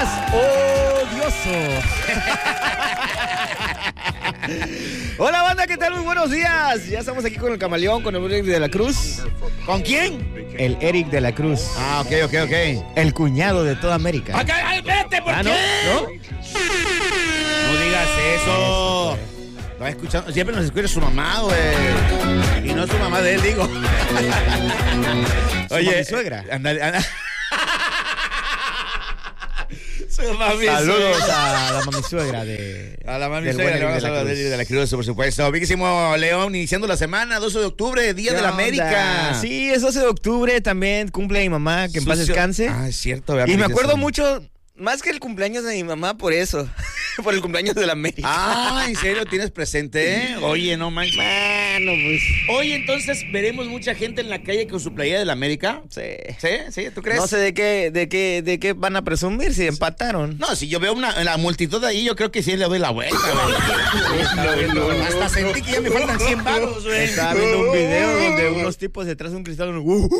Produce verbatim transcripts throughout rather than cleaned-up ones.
más odioso. Hola banda, ¿qué tal? Muy buenos días. Ya estamos aquí con el camaleón, con el Eric de la Cruz. ¿Con quién? El Eric de la Cruz. Ah, ok, ok, ok. El cuñado de toda América. Acá, ay, vete, ¿por Ah, qué? ¿no? ¿No? No digas eso. Va escuchando, siempre nos escucha su mamá, güey. Y no su mamá de él, digo. Oye, mi suegra. Ándale, ándale. Su mami Saludos suegra. a la mami suegra de... A la mami del suegra buen le vamos a Eric hablar de la Cruz. de la Cruz, por supuesto. Viquísimo León, iniciando la semana, doce de octubre, Día de la ¿Qué América. onda? Sí, es doce de octubre, también cumple mi mamá, que en paz Sucio. descanse. Ah, es cierto. Y me acuerdo mucho, más que el cumpleaños de mi mamá, por eso. Por el cumpleaños de la América. Ah, ¿en serio tienes presente? Oye, no manches. Bueno, pues... Oye, entonces, ¿veremos mucha gente en la calle con su playera de la América? Sí. ¿Sí? ¿Sí? ¿Tú crees? No sé de qué, de qué, de qué van a presumir si empataron. No, si yo veo una, la multitud ahí, yo creo que sí le doy la vuelta, güey. Hasta sentí que ya me faltan cien varos, güey. Estaba viendo un video donde unos tipos detrás de un cristal... Uh,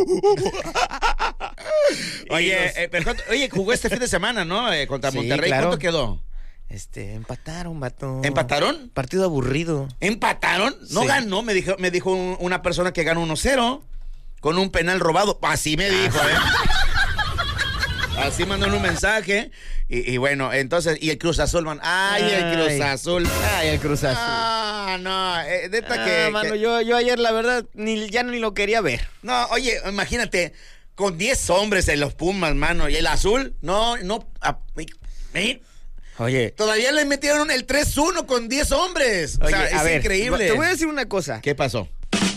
Oye, los... eh, pero, oye, jugó este fin de semana, ¿no? Eh, contra Sí, Monterrey. claro. ¿Cuánto quedó? Este, empataron, vato. ¿Empataron? Partido aburrido. ¿Empataron? No Sí. ganó, me dijo, me dijo un- una persona que ganó uno cero con un penal robado. Así me dijo, ¿eh? Así mandó un mensaje. Y, y bueno, entonces, y el Cruz Azul, man. Ay, el Cruz Ay. Azul. Ay, el Cruz Azul. Ah, no, eh, neta Ah, que, mano, que- yo, yo ayer, la verdad, ni, ya ni lo quería ver. No, oye, imagínate, con diez hombres en los Pumas, mano, y el Azul, no, no, ah, eh, Oye, todavía le metieron el tres uno con diez hombres. O oye, sea, a es ver, increíble. te voy a decir una cosa. ¿Qué pasó?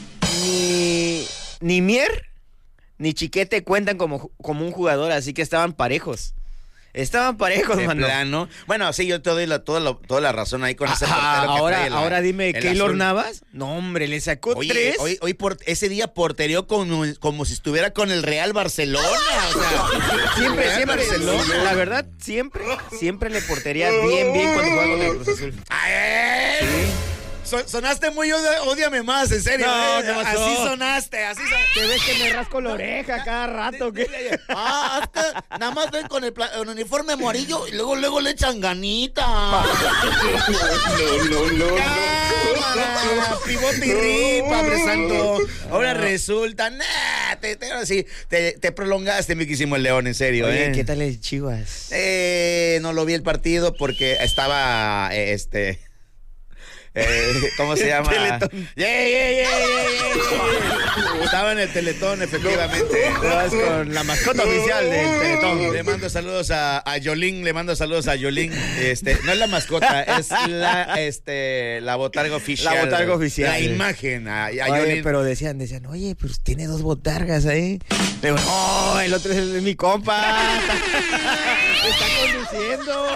Ni, ni Mier ni Chiquete cuentan como, como un jugador, así que estaban parejos. Estaban parejos, De mano. plano. Bueno, sí, yo te doy la, toda, la, toda la razón ahí con ese Ah, portero que ahora, trae el- ahora dime, el ¿Keylor azul. Navas? No, hombre, le sacó Oye, tres. hoy, hoy por, ese día porterió como, como si estuviera con el Real Barcelona. O sea, Siempre, Real siempre, Barcelona. la verdad, siempre, siempre le portería bien, bien cuando juega contra el Cruz Azul. ¡Ay! Son- sonaste muy odia- ódiame más, en serio. No, eh. ¿qué pasó? Así sonaste, así sonaste. ¿Te ves que me rasco la oreja cada rato? ¿Qué? Ah, es que nada más ven con el, pla- el uniforme amarillo y luego luego le echan ganita. No, no, no, Cámara, pivote y ri, Padre Santo. Ahora resulta, nah, te, te, ahora sí, te, te prolongaste, mi quisimo el León, en serio. Oye, eh. ¿qué tal el Chivas? Eh, no lo vi el partido porque estaba, eh, este... Eh, ¿Cómo se llama? Teletón. Yeah, yeah, yeah, yeah, yeah, yeah. Estaba en el Teletón, efectivamente. Vas con la mascota oficial del Teletón. Le mando saludos a, a Yolín, le mando saludos a Yolín. Este, no es la mascota, es la, este, la botarga oficial. La botarga oficial. La imagen. A, a Oye, Yolín. pero decían, decían, oye, pues tiene dos botargas ahí. Digo, no, el otro es el de mi compa. Está conduciendo.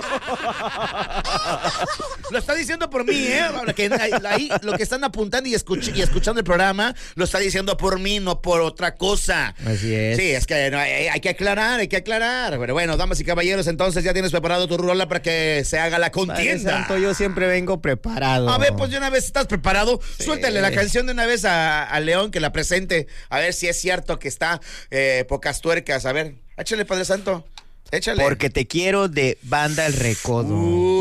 Lo está diciendo por mí, ¿eh? Ahora que ahí lo que están apuntando y, escuch- y escuchando el programa lo está diciendo por mí, no por otra cosa. Así es. Sí, es que no, hay, hay que aclarar, hay que aclarar. Pero bueno, damas y caballeros, entonces ya tienes preparado tu rola para que se haga la Padre contienda. Santo, yo siempre vengo preparado. A ver, pues de una vez estás preparado, Sí. suéltale la canción de una vez a, a León que la presente, a ver si es cierto que está eh, pocas tuercas. A ver, échale, Padre Santo, échale. Porque te quiero de Banda El Recodo. Uh.